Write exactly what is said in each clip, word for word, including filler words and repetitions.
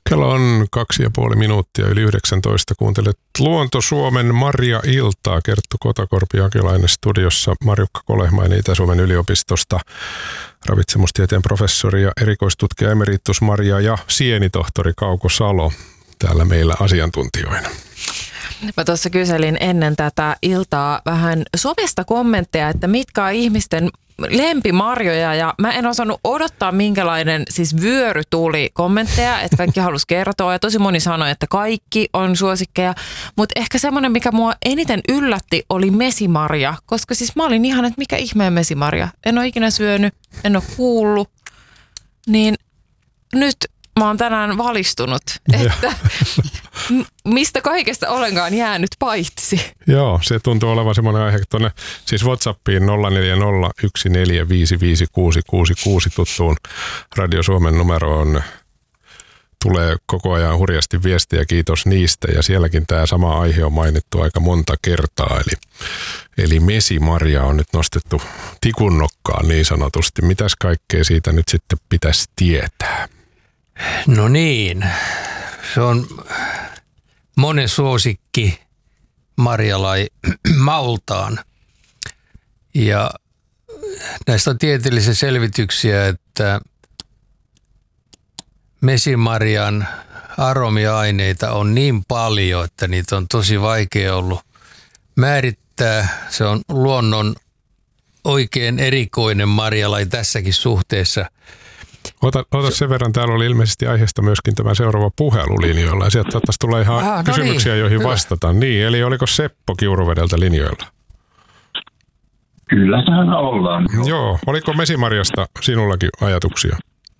Kello on kaksi ja puoli minuuttia yli yhdeksäntoista. Kuuntelet Luonto-Suomen Marja-iltaa. Kerttu Kotakorpi Jakelainen studiossa, Marjukka Kolehmainen Itä-Suomen yliopistosta, ravitsemustieteen professori ja erikoistutkija emeritus Marja ja sienitohtori Kauko Salo täällä meillä asiantuntijoina. Mä tuossa kyselin ennen tätä iltaa vähän somesta kommentteja, että mitkä on ihmisten lempimarjoja, ja mä en osannut odottaa, minkälainen siis vyöry tuli kommentteja, että kaikki halusi kertoa, ja tosi moni sanoi, että kaikki on suosikkeja, mutta ehkä semmoinen, mikä mua eniten yllätti, oli mesimarja, koska siis mä olin ihan, että mikä ihmeen mesimarja, en ole ikinä syönyt, en ole kuullut, niin nyt mä oon tänään valistunut, että mistä kaikesta olenkaan jäänyt paitsi. Joo, se tuntuu olevan semmoinen aihe tuonne siis WhatsAppiin nolla neljä nolla yksi neljä viisi viisi kuusi kuusi kuusi tuttuun Radio Suomen numeroon. Tulee koko ajan hurjasti viestiä, kiitos niistä, ja sielläkin tämä sama aihe on mainittu aika monta kertaa, eli, eli mesimarja on nyt nostettu tikun nokkaan niin sanotusti. Mitäs kaikkea siitä nyt sitten pitäisi tietää? No niin, se on monen suosikki marjalai maultaan, ja näistä on tieteellisiä selvityksiä, että mesimarjan aromiaineita on niin paljon, että niitä on tosi vaikea ollut määrittää. Se on luonnon oikein erikoinen marjalai tässäkin suhteessa. Ota, ota sen verran, täällä oli ilmeisesti aiheesta myöskin tämä seuraava puhelu linjoilla, ja sieltä saattaisi tulla ihan ah, no kysymyksiä, niin, joihin hyvä. Vastata. Niin, eli oliko Seppo Kiuruvedeltä linjoilla? Kyllä täällä ollaan. Joo, oliko mesimarjasta sinullakin ajatuksia?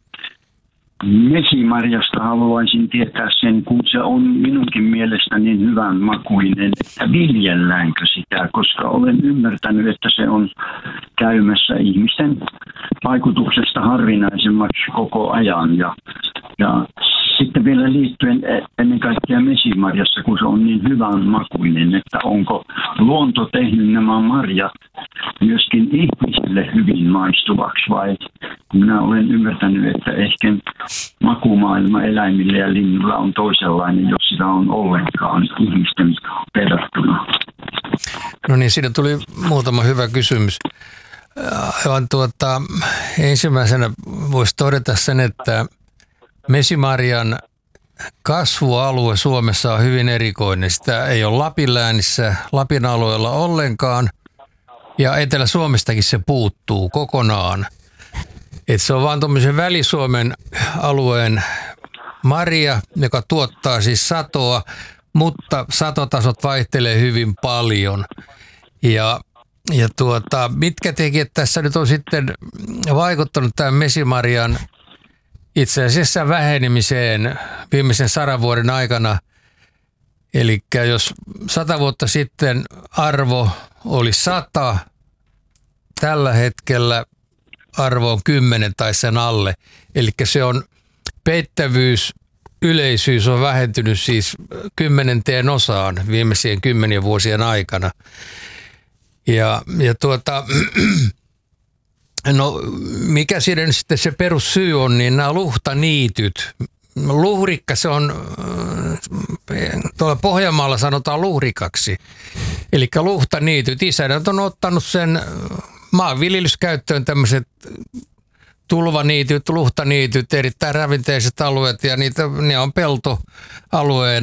Mesimarjasta haluaisin tietää sen, kun se on minunkin mielestä niin hyvän makuinen, että viljelläänkö sitä, koska olen ymmärtänyt, että se on käymässä ihmisten vaikutuksesta harvinaisemmaksi koko ajan. Ja, ja sitten vielä liittyen ennen kaikkea mesimarjassa, kun se on niin hyvän makuinen, että onko luonto tehnyt nämä marjat myöskin ihmisille hyvin maistuvaksi, vai minä olen ymmärtänyt, että ehkä makumaailma eläimille ja linnuilla on toisenlainen, jos sitä on ollenkaan ihmisten verrattuna. No niin, siinä tuli muutama hyvä kysymys. Aivan tuota, ensimmäisenä voisi todeta sen, että mesimarjan kasvualue Suomessa on hyvin erikoinen. Sitä ei ole Lapin läänissä, Lapin alueella ollenkaan, ja Etelä-Suomestakin se puuttuu kokonaan. Et se on vaan tuommoisen Väli-Suomen alueen marja, joka tuottaa siis satoa, mutta satotasot vaihtelee hyvin paljon. Ja, ja tuota, mitkä tekijät tässä nyt on sitten vaikuttanut tämän mesimarjan itse asiassa vähenemiseen viimeisen sadan vuoden aikana? Eli jos sata vuotta sitten arvo oli sata, tällä hetkellä arvo on kymmenen tai sen alle. Eli se on peittävyys, yleisyys on vähentynyt siis kymmenenteen osaan viimeisien kymmenien vuosien aikana. Ja, ja tuota, no mikä siinä sitten se perussyy on, niin nämä luhtaniityt. Luhrikka, se on, tuolla Pohjanmaalla sanotaan luhrikaksi. Eli luhtaniityt, isännät on ottanut sen maanviljelyskäyttöön tämmöiset tulvaniityt, luhtaniityt, erittäin ravinteiset alueet, ja niitä, ne on peltoalueen